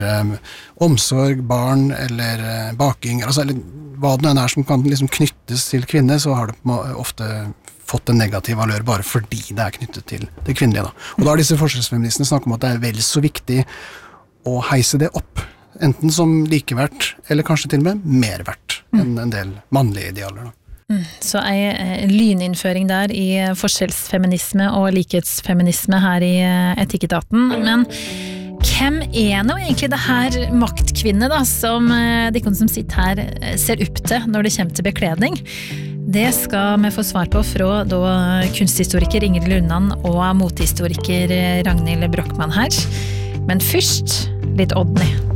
omsorg, barn eller baking, eller hva det er som kan liksom knyttes til kvinner, så har det ofte fått en negativ valør bare fordi det er knyttet til det kvinnelige. Da. Og da har disse forskjellsfeministene snakket om at det er vel så viktig å heise det opp, enten som likeverdt, eller kanskje til og med mer verdt enn en del mannlige idealer. Da. Så en lyninnføring der i forskjellsfeminisme og likhetsfeminisme her i Etikketaten, men hvem nå egentlig det her maktkvinne da, som de som sitter her ser opp til når det kommer til bekledning? Det skal vi få svar på fra da kunsthistoriker Ingrid Lundan og motehistoriker Ragnhild Brochmann her. Men først litt Odny.